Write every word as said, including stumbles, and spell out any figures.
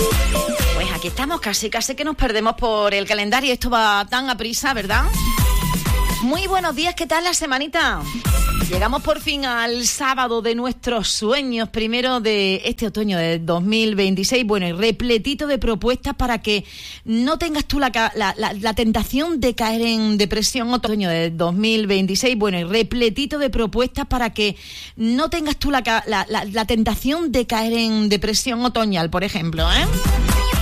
Pues aquí estamos, casi casi que nos perdemos por el calendario. Esto va tan a prisa, ¿verdad? Muy buenos días, ¿qué tal la semanita? Llegamos por fin al sábado de nuestros sueños, primero de este otoño de dos mil veintiséis, bueno, y repletito de propuestas para que no tengas tú la, la, la, la tentación de caer en depresión. Otoño de dos mil veintiséis, bueno, y repletito de propuestas para que no tengas tú la, la, la, la tentación de caer en depresión otoñal, por ejemplo, ¿eh?